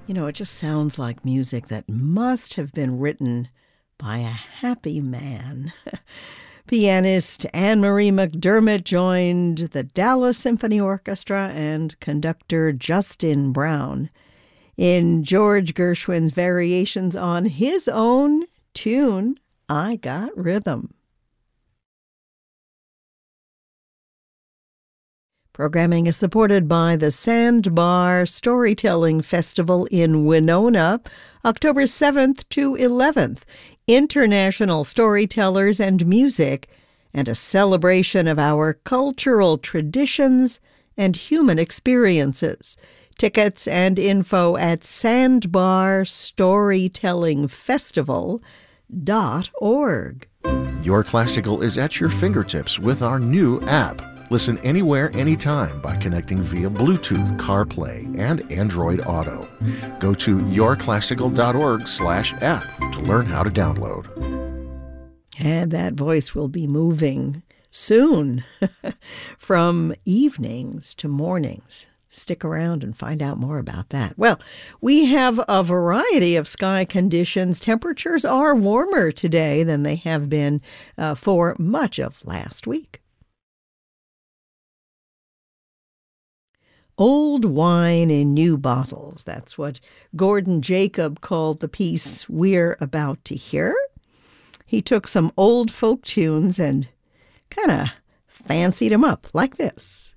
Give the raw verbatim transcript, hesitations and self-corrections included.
You know, it just sounds like music that must have been written by a happy man. Pianist Anne-Marie McDermott joined the Dallas Symphony Orchestra and conductor Justin Brown in George Gershwin's variations on his own tune, I Got Rhythm. Programming is supported by the Sandbar Storytelling Festival in Winona, October seventh to eleventh. International storytellers and music, and a celebration of our cultural traditions and human experiences. Tickets and info at sandbar storytelling festival dot org. Your Classical is at your fingertips with our new app. Listen anywhere, anytime by connecting via Bluetooth, CarPlay, and Android Auto. Go to your classical dot org slash app to learn how to download. And that voice will be moving soon from evenings to mornings. Stick around and find out more about that. Well, we have a variety of sky conditions. Temperatures are warmer today than they have been uh, for much of last week. Old wine in new bottles. That's what Gordon Jacob called the piece we're about to hear. He took some old folk tunes and kind of fancied them up like this.